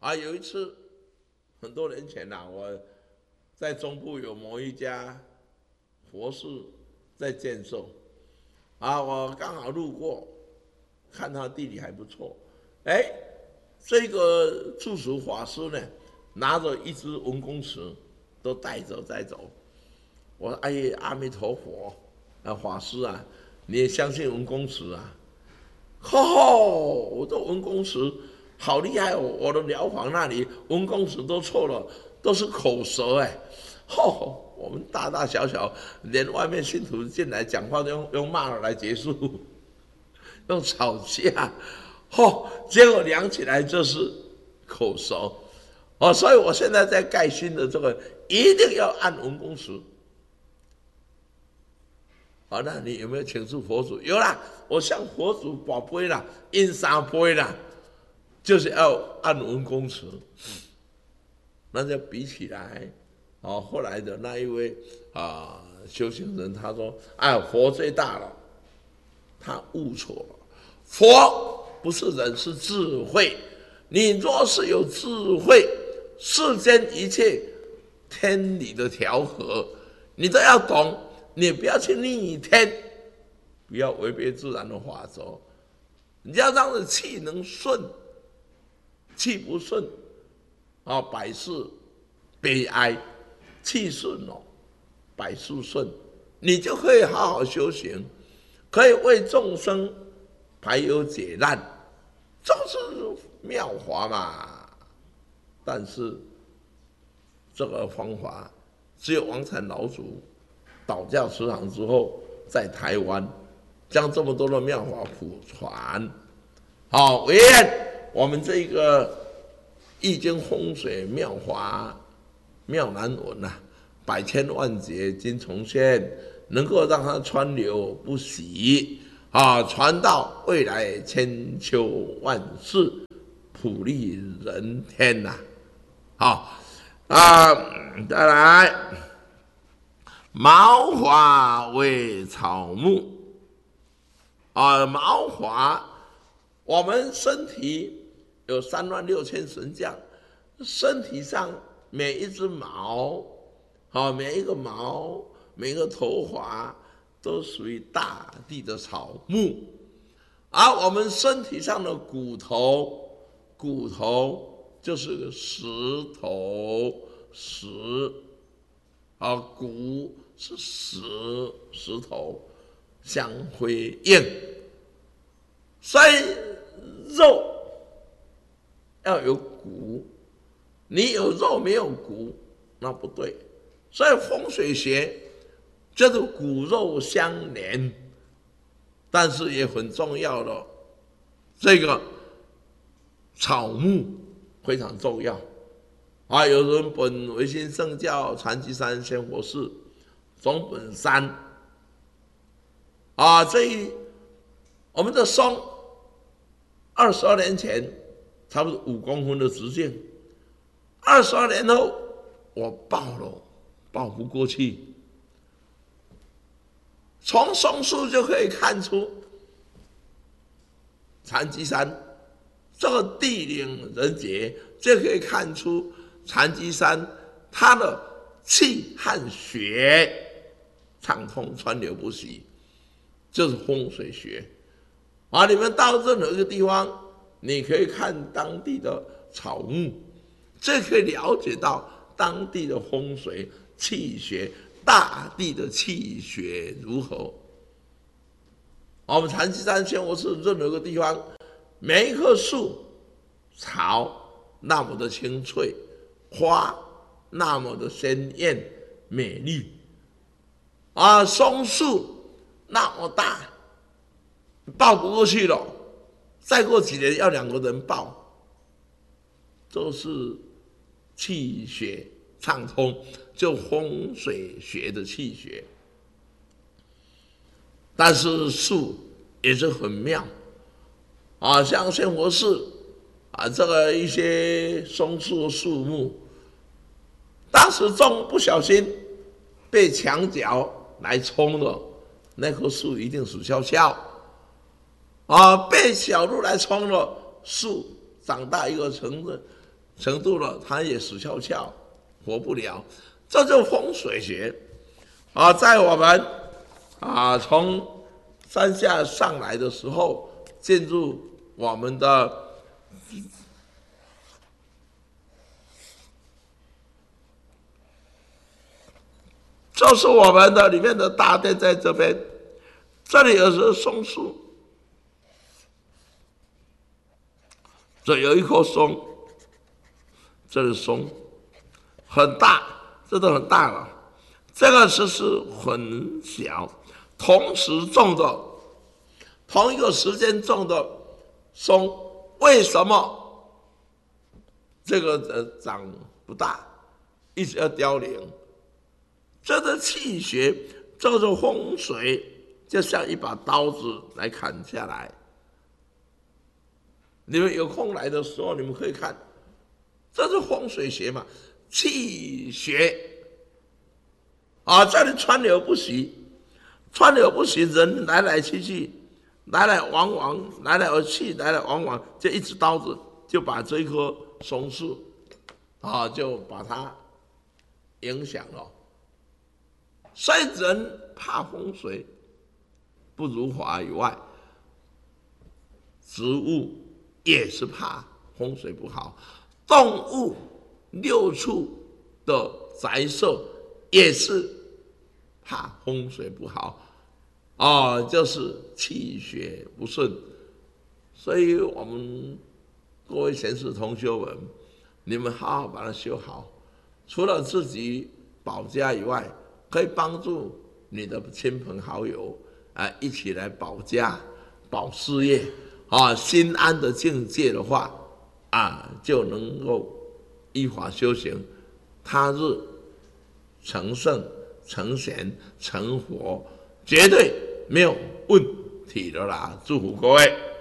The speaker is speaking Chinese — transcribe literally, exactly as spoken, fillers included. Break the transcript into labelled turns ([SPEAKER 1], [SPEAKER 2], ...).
[SPEAKER 1] 啊，有一次很多年前呐、我在中部有某一家佛寺在建设，啊，我刚好路过，看他地理还不错，哎，这个住持法师呢，拿着一只文公尺，都带着在走。我说：“哎，阿弥陀佛，啊，法师啊，你也相信文公尺啊？”吼，我的文公尺好厉害哦！我的疗房那里文公尺都错了，都是口舌哎。吼，我们大大小小，连外面信徒进来讲话都用用骂了来结束，用吵架。吼，结果量起来就是口舌。哦，所以我现在在盖新的这个，一定要按文公尺。好，那你有没有请示佛祖？有啦，我向佛祖宝贝啦，印三杯啦，就是要按文公尺。那就比起来，哦，后来的那一位啊、呃、修行人，他说：“哎，佛最大了。”他悟错了，佛不是人，是智慧。你若是有智慧，世间一切天理的调和，你都要懂。你不要去逆天，不要违背自然的法则，你要让这气能顺，气不顺，啊，百事悲哀；气顺了，百事顺，你就可以好好修行，可以为众生排忧解难，这是妙法嘛。但是这个方法只有王禅老祖倒教慈航之后，在台湾将这么多的妙法普传。好，唯愿我们这个易经风水妙法妙难闻呐、啊，百千万劫今重现，能够让它川流不息啊，传到未来千秋万世，普利人天呐、啊。好啊，再来。毛发为草木啊，毛发，我们身体有三万六千神将，身体上每一只毛，啊，每一个毛，每一个头发都属于大地的草木，而我们身体上的骨头，骨头就是石头，石啊，骨是石石头，相辉映，所以肉要有骨，你有肉没有骨那不对，所以风水学就是骨肉相连，但是也很重要的这个草木非常重要啊。有人本维新圣教禅机山仙佛寺总本山啊，这一我们的松二十二年前差不多五公分的直径，二十二年后我抱了，抱不过去。从松树就可以看出禅机山这个地灵人杰，就可以看出禅机山它的气和血畅通川流不息，就是风水学啊。你们到任何一个地方，你可以看当地的草木，这可以了解到当地的风水气血，大地的气血如何。我们禅机山仙佛寺任何一个地方，每一棵树草那么的清脆，花那么的鲜艳美丽啊，松树那么大，抱不过去了，再过几年要两个人抱，都是气血畅通，就风水学的气血。但是树也是很妙啊，像仙佛寺啊，这个一些松树树木，当时种不小心被墙角来冲了，那棵树一定死翘翘啊！被小鹿来冲了，树长大一个程度， 程度了，它也死翘翘，活不了。这就风水学啊，在我们啊从山下上来的时候，进入我们的就是我们的里面的大殿在这边，这里有是松树，这有一棵松，这是松，很大，这都很大了。这个是是很小，同时种的，同一个时间种的松，为什么这个呃长不大，一直要凋零？这个气血，这个风水，就像一把刀子来砍下来。你们有空来的时候，你们可以看，这是风水学嘛，气血啊，这里川流不息，川流不息，人来来去去，来来往往，来来而去，来来往往，这一只刀子就把这一棵松树啊，就把它影响了。所以人怕风水不如法以外，植物也是怕风水不好，动物六畜的宅舍也是怕风水不好，哦，就是气血不顺。所以我们各位贤士同修们，你们好好把它修好，除了自己保家以外，可以帮助你的亲朋好友啊，一起来保家、保事业啊，心安的境界的话啊，就能够依法修行，他日成圣、成贤、成佛，绝对没有问题的啦！祝福各位。